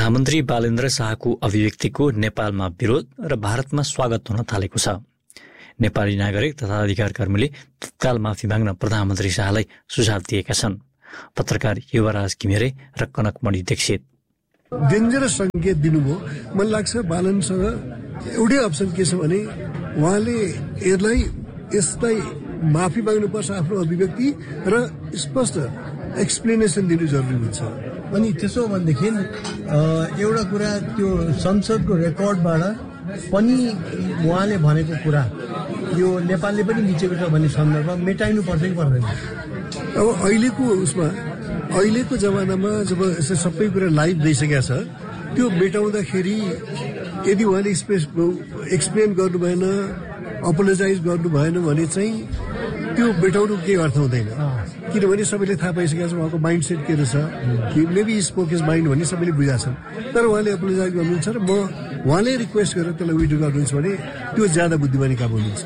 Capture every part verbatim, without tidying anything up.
प्रधानमन्त्री बालेन्द्र शाहको अभिव्यक्तिको नेपालमा विरोध र भारतमा स्वागत हुन थालेको छ। नेपाली नागरिक तथा अधिकार कर्मीले तत्काल माफी माग्न प्रधानमन्त्री शाहलाई सुझाव दिएका छन्। पत्रकार युवराज घिमिरे र कनकमणि दीक्षित। डेन्जरस संकेत दिनुभयो। मलाई लाग्छ बालनसँग एउटै अप्सन के छ भने उहाँले यसलाई यसलाई माफी माग्नुपर्छ आफ्नो अभिव्यक्ति र स्पष्ट एक्सप्लेनेसन दिनु जरुरी हुन्छ। अनि त्यसो भनेदेखि एउटा कुरा त्यो संसदको रेकर्डबाट पनि उहाँले भनेको कुरा यो नेपालले पनि लिचेको छ भन्ने सन्दर्भमा मेटाइनु पर्छ कि पर्दैन? अब अहिलेको उसमा अहिलेको जमानामा जब यसो सबै कुरा लाइभ भइसकेको छ त्यो मेटाउँदाखेरि यदि उहाँले एक्सप्लेन गर्नु भएन, अपोलोजाइज गर्नु भएन भने चाहिँ त्यो मेटाउनु केही अर्थ हुँदैन। किनभने सबैले थाहा पाइसकेको छ उहाँको माइन्ड सेट के रहेछ, मेबी स्पोक इज माइन्ड भन्ने सबैले बुझाएको छन्। तर उहाँले अपोलोजाइज गर्नुहुन्छ र म उहाँले रिक्वेस्ट गरेर त्यसलाई विड्रो गर्नुहुन्छ भने त्यो ज्यादा बुद्धिमानी काम हुनुहुन्छ।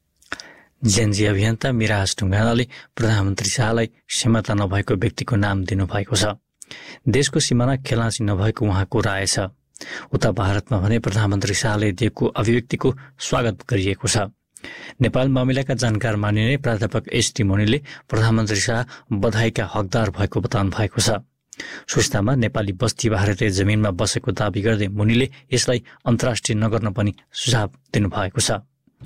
जेएनजी अभियन्ता मिराज ढुङ्गानाले प्रधानमन्त्री शाहलाई क्षमता नभएको व्यक्तिको नाम दिनुभएको छ। देशको सिमाना खेलाँची नभएको उहाँको राय छ। उता भारतमा भने प्रधानमन्त्री शाहले दिएको अभिव्यक्तिको स्वागत गरिएको छ। नेपाल मामिलाका जानकार मानिने प्राध्यापक एसटी मुनिले प्रधानमन्त्री शाह बधाईका हकदार भएको बताउनु भएको छ। सूचनामा नेपाली बस्ती भारतीय जमिनमा बसेको दावी गर्दै मुनिले यसलाई अन्तर्राष्ट्रिय नगर्न पनि सुझाव दिनुभएको छ।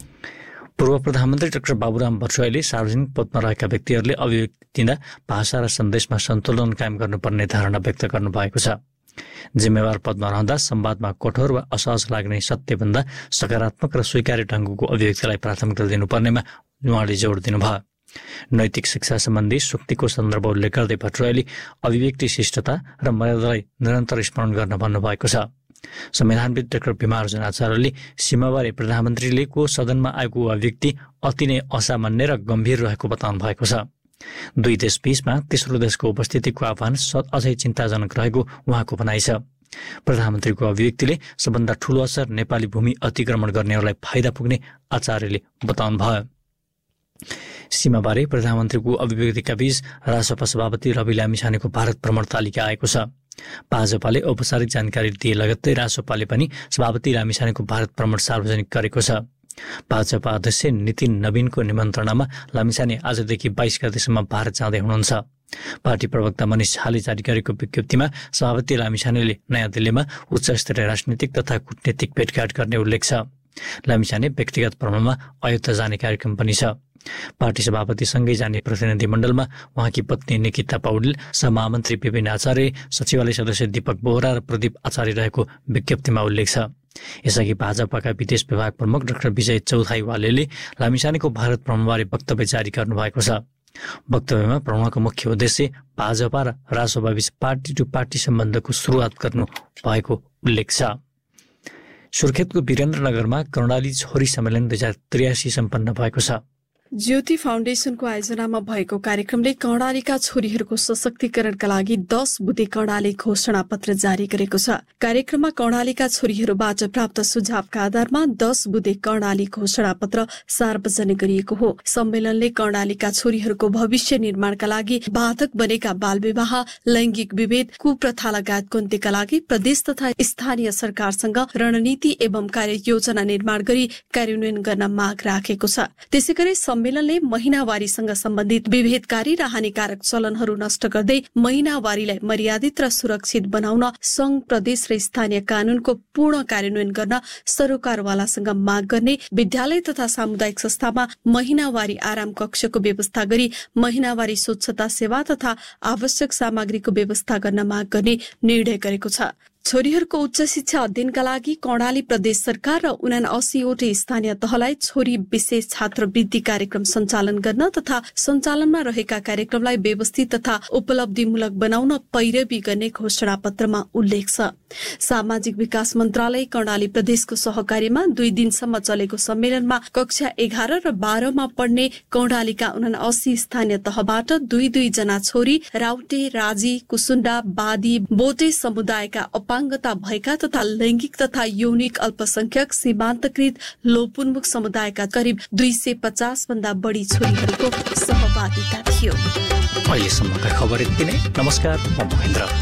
पूर्व प्रधानमन्त्री डाक्टर बाबुराम भट्टराईले सार्वजनिक पदमा रहेका व्यक्तिहरूले अभिव्यक्ति दिँदा भाषा र सन्देशमा सन्तुलन कायम गर्नुपर्ने धारणा व्यक्त गर्नुभएको छ। जिम्मेवार पदमा रहँदा संवादमा कठोर वा असहज लाग्ने सत्यभन्दा सकारात्मक र स्वीकार्य ढङ्गको अभिव्यक्तिलाई प्राथमिकता दिनुपर्नेमा उहाँले जोड दिनुभयो। नैतिक शिक्षा सम्बन्धी सुक्तिको सन्दर्भ उल्लेख गर्दै भट्टराईले अभिव्यक्ति शिष्टता र मर्यादालाई निरन्तर स्मरण गर्न भन्नुभएको छ। संविधानविद डाक्टर भीमार्जुन आचार्यले सीमाबारे प्रधानमन्त्रीले को सदनमा आएको अभिव्यक्ति अति नै असामान्य र गम्भीर रहेको बताउनु भएको छ। दुई देश बीचमा तेस्रो देशको उपस्थितिको आह्वान अझै चिन्ताजनक रहेको उहाँको भनाइ छ। प्रधानमन्त्रीको अभिव्यक्तिले सबभन्दा ठूलो असर नेपाली भूमि अतिक्रमण गर्नेहरूलाई फाइदा पुग्ने आचार्यले बताउनुभयो। सीमाबारे प्रधानमन्त्रीको अभिव्यक्तिका बीच रासपा सभापति रवि लामिछानेको भारत भ्रमण तालिका आएको छ। भाजपाले औपचारिक जानकारी दिए लगत्तै रासपाले पनि सभापति लामिछानेको भारत भ्रमण सार्वजनिक गरेको छ। भाजपा अध्यक्ष नितिन नवीनको निमन्त्रणामा लामिछाने आजदेखि बाइस गतेसम्म भारत जाँदै हुनुहुन्छ। पार्टी प्रवक्ता मनिष झाले जारी गरेको विज्ञप्तिमा सभापति लामिछानेले नयाँ दिल्लीमा उच्चस्तरीय राजनीतिक तथा कूटनीतिक भेटघाट गर्ने उल्लेख छ। लामिछाने व्यक्तिगत भ्रमणमा अयोध्या जाने कार्यक्रम पनि छ। पार्टी सभापतिसँगै जाने प्रतिनिधिमण्डलमा उहाँकी पत्नी निकिता पौडेल, सहमहामन्त्री विपिन आचार्य, सचिवालय सदस्य दीपक बोहरा र प्रदीप आचार्य रहेको विज्ञप्तिमा उल्लेख छ। यसअघि भाजपाका विदेश विभाग प्रमुख डाक्टर विजय चौधरीवालेले लामिछानेको भारत भ्रमणबारे वक्तव्य जारी गर्नुभएको छ। वक्तव्यमा भ्रमणको मुख्य उद्देश्य भाजपा र रासपाबीच पार्टी टु पार्टी सम्बन्धको सुरुवात गर्नु भएको उल्लेख छ। सुर्खेतको वीरेन्द्रनगरमा कर्णाली छोरी सम्मेलन दुई हजार त्रियासी सम्पन्न भएको छ। ज्योति फाउन्डेसनको आयोजनामा भएको कार्यक्रमले कर्णालीका छोरीहरूको सशक्तिकरणका लागि दस बुँदे कर्णाली घोषणा पत्र जारी गरेको छ। कार्यक्रममा कर्णालीका छोरीहरूबाट प्राप्त सुझावका आधारमा दस बुँदे कर्णाली घोषणा पत्र सार्वजनिक गरिएको हो। सम्मेलनले कर्णालीका छोरीहरूको भविष्य निर्माणका लागि बाधक बनेका बाल विवाह, लैंगिक विभेद, कुप्रथा लगायतको अन्त्यका लागि प्रदेश तथा स्थानीय सरकारसँग रणनीति एवं कार्य योजना निर्माण गरी कार्यान्वयन गर्न माग राखेको छ। त्यसैगरी सम्मेलनले महिनावारीसँग सम्बन्धित विभेदकारी र हानिकारक चलनहरू नष्ट गर्दै महिनावारीलाई मर्यादित र सुरक्षित बनाउन संघ, प्रदेश र स्थानीय कानूनको पूर्ण कार्यान्वयन गर्न सरकारवालासँग माग गर्ने, विद्यालय तथा सामुदायिक संस्थामा महिनावारी आराम कक्षको व्यवस्था गरी महिनावारी स्वच्छता सेवा तथा आवश्यक सामग्रीको व्यवस्था गर्न माग गर्ने निर्णय गरेको छ। छोरीहरूको उच्च शिक्षा अध्ययनका लागि कर्णाली प्रदेश सरकार र उनासीवटै स्थानीय तहलाई छोरी विशेष छात्रवृत्ति कार्यक्रम सञ्चालन गर्न तथा सञ्चालनमा रहेका कार्यक्रमलाई व्यवस्थित तथा उपलब्धिमूलक बनाउन पैरवी गर्ने घोषणा पत्रमा उल्लेख छ। सामाजिक विकास मन्त्रालय कर्णाली प्रदेशको सहकार्यमा दुई दिनसम्म चलेको सम्मेलनमा कक्षा एघार र बाह्रमा पढ्ने कर्णालीका उनासी स्थानीय तहबाट दुई दुई जना छोरी, राउटे, राजी, कुसुण्डा, बादी, बोटे समुदायका अपाङ्गता भएका तथा लैंगिक तथा यौनिक अल्पसंख्यक, सीमान्तकृत, लोपोन्मुख समुदायका करिब दुई सय पचास भन्दा बढी छोरीहरूको सहभागिता थियो। अहिलेसम्मका खबर यति नै। नमस्कार, म महेन्द्र।